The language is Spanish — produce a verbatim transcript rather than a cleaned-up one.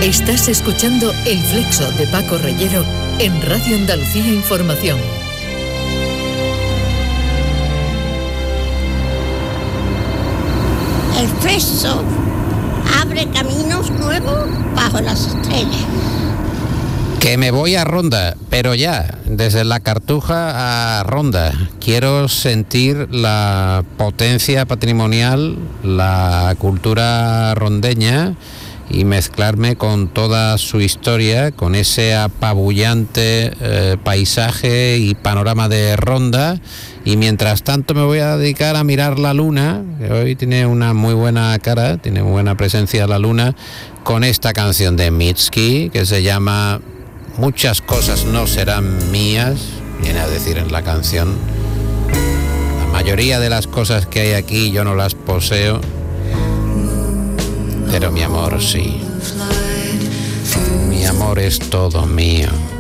Estás escuchando El Flexo de Paco Reyero en Radio Andalucía Información. El Flexo abre caminos nuevos bajo las estrellas. Que me voy a Ronda, pero ya, desde la Cartuja a Ronda. Quiero sentir la potencia patrimonial, la cultura rondeña y mezclarme con toda su historia, con ese apabullante eh, paisaje y panorama de Ronda. Y mientras tanto me voy a dedicar a mirar la luna, que hoy tiene una muy buena cara, tiene buena presencia la luna, con esta canción de Mitski que se llama Muchas cosas no serán mías, viene a decir en la canción. La mayoría de las cosas que hay aquí yo no las poseo, pero mi amor sí. Mi amor es todo mío.